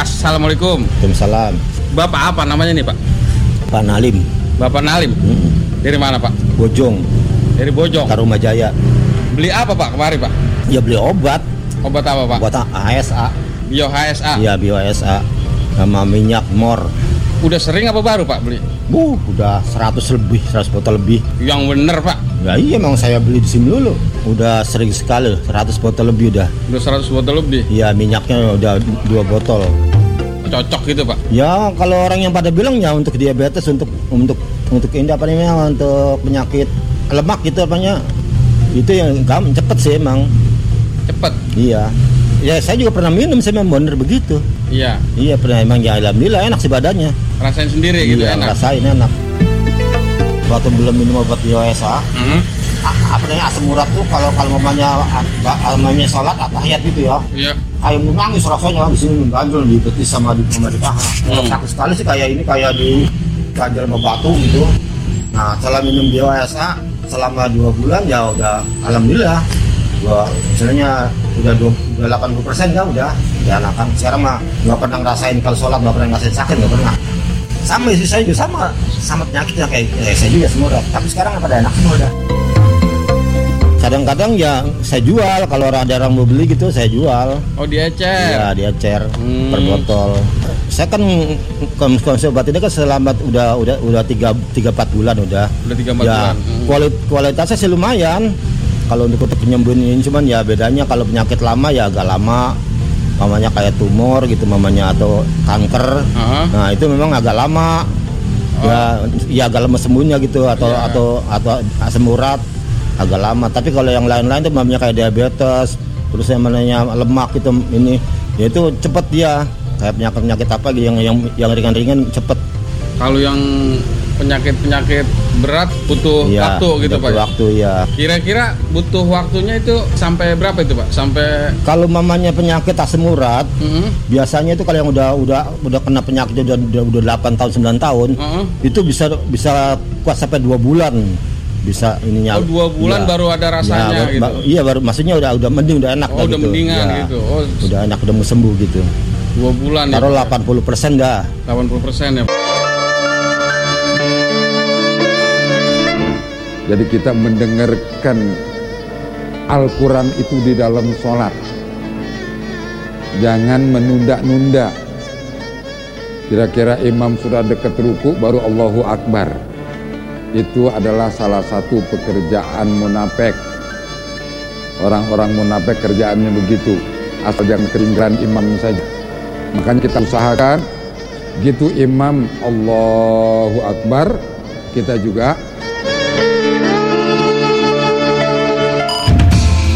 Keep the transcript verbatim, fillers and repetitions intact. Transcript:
Assalamualaikum. Waalaikumsalam. Bapak apa namanya nih Pak? Pak Nalim. Bapak Nalim. Hmm. Dari mana Pak? Bojong. Dari Bojong. Tarumajaya. Beli apa Pak kemarin Pak? Ya beli obat. Obat apa Pak? Obat H S A. Bio H S A. Iya Bio H S A. Sama minyak mor. Udah sering apa baru Pak beli? Uh, udah seratus lebih, seratus botol lebih. Yang bener Pak. Ya iya emang saya beli di sini dulu. Udah sering sekali, seratus botol lebih udah. Udah seratus botol lebih. Iya, minyaknya udah dua botol. Cocok gitu Pak. Ya kalau orang yang pada bilang ya untuk diabetes, untuk untuk untuk ini apa namanya, untuk penyakit lemak gitu apanya. Itu yang gampang cepet sih emang. Cepet. Iya. Ya saya juga pernah minum, saya memang bener begitu. Iya. Iya pernah, emang ya alhamdulillah enak sih badannya. Rasain sendiri gitu Iya, enak. rasain enak. Waktu belum minum obat Bio H S A, Hmm. a- apa namanya asam urat tuh kalau kalau mamanya mamanya sholat atahiyat gitu ya. Iya. Kayak menangis rasanya di sini ganjel di betis sama di sama di paha. Kalau Hmm. sakit sekali sih kayak ini kayak di ganjel sama batu gitu. Nah setelah minum Bio H S A selama dua bulan ya udah alhamdulillah. Gua misalnya udah dua, udah delapan puluh persen kan udah ya enakan. Sekarang mah nggak pernah ngerasain kalau sholat, nggak pernah ngerasain sakit, nggak pernah. Sama sih saya juga sama sama penyakitnya kayak eh, saya juga semua udah. Tapi sekarang pada enak semua udah. Kadang-kadang ya saya jual, kalau ada orang mau beli gitu saya jual. Oh diecer. Iya, diecer Hmm. per botol. Saya kan konsumsi obat ini kan selama udah udah udah tiga tiga empat bulan udah. Udah tiga empat Ya, bulan. Hmm. kualit, kualitasnya sih lumayan. Kalau untuk untuk penyembuhan ini cuman ya bedanya kalau penyakit lama ya agak lama. Mamanya kayak tumor gitu mamanya atau kanker. Aha. Nah, itu memang agak lama. Oh. Ya, ya agak lama sembuhnya gitu atau Iya. atau atau asam urat agak lama. Tapi kalau yang lain-lain tuh mamanya kayak diabetes, terus yang namanya lemak itu ini, ya itu cepet dia. Kayak penyakit-penyakit apa gitu yang yang yang ringan-ringan cepet. Kalau yang penyakit-penyakit berat butuh Ya, waktu gitu butuh Pak. ya? Waktu ya. Kira-kira butuh waktunya itu sampai berapa itu Pak? Sampai Kalau mamanya penyakit asam urat, Hmm. biasanya itu kalau yang udah udah udah kena penyakit udah udah, udah delapan tahun sembilan tahun, Heeh. itu bisa bisa kuat sampai dua bulan. Bisa ininya. Oh dua bulan Ya. baru ada rasanya Ya, baru- gitu. ba- iya baru maksudnya udah udah mending udah enak Oh dah udah gitu. mendingan Ya, gitu. Oh Udah enak udah mau sembuh gitu. dua bulan ya. Taruh Pak? delapan puluh persen dah. delapan puluh persen ya. Jadi kita mendengarkan Al-Quran itu di dalam sholat. Jangan menunda-nunda. Kira-kira imam sudah dekat ruku baru Allahu Akbar. Itu adalah salah satu pekerjaan munafik. Orang-orang munafik kerjaannya begitu. Asal jangan ketinggalan imam saja. Makanya kita usahakan gitu imam Allahu Akbar, kita juga